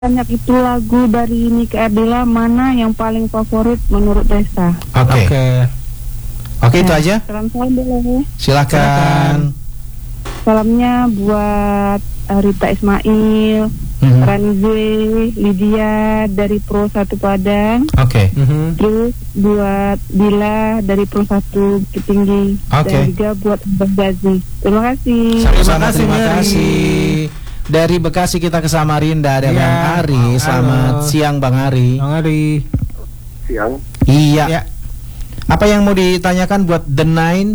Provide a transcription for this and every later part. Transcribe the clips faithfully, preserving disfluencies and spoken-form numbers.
banyak itu lagu dari Nike Ardilla, mana yang paling favorit menurut Resa? Oke. Oke, Oke itu aja. Salam salam dulu. Silakan. Salamnya buat uh, Rita Ismail, Mhm. Ranze, Lydia dari Pro satu Padang. Oke. Mhm. Terus buat Bila dari Pro satu Bukit Tinggi. Oke. Dan juga buat Bang Gazi. Terima kasih. Sama-sama, terima Mary. kasih. Dari Bekasi kita ke Samarinda ada Iya. Bang Ari. Selamat Halo. siang Bang Ari. Bang Ari. Siang. Iya. Ya. Apa yang mau ditanyakan buat The Nine?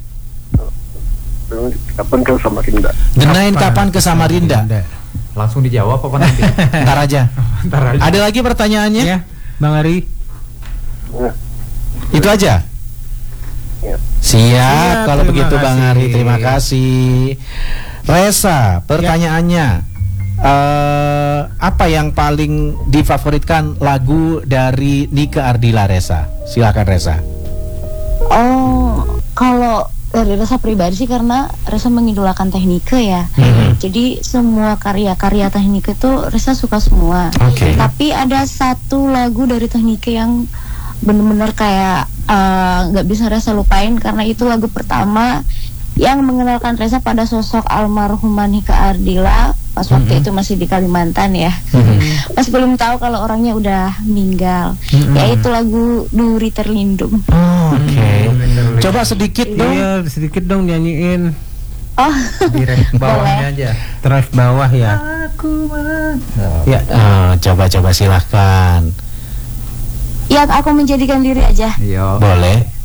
Kapan ke Samarinda? The Nine kapan ke Samarinda? Langsung dijawab apa nanti? Ntar aja. Ntar aja. Ada lagi pertanyaannya? Ya, Bang Ari. Nah, Itu aja. ya. Siap, Siap, kalau terima begitu Bang kasih. Ari, terima kasih. Resa, pertanyaannya, eh, apa yang paling difavoritkan lagu dari Nike Ardilla, Resa? Silakan Resa. Oh, kalau dari Resa pribadi sih karena Resa mengidolakan Teh Nike ya. Mhm. Jadi semua karya-karya Teh Nike tuh Resa suka semua. Oke. Tapi ada satu lagu dari Teh Nike yang bener-bener kayak eh, nggak bisa Resa lupain karena itu lagu pertama yang mengenalkan Resa pada sosok almarhumah Nike Ardilla pas waktu Mhm. itu masih di Kalimantan ya. Mhm. Pas belum tahu kalau orangnya udah meninggal. Mhm. Yaitu lagu Duri Terlindung. Oh, Oke. Coba sedikit dong. Iya, sedikit dong nyanyiin. Oh, Di ref bawahnya aja. Drive bawah ya. Aku man. Ya. Ah, coba-coba silahkan. yang aku menjadikan diri aja. Iya. Boleh.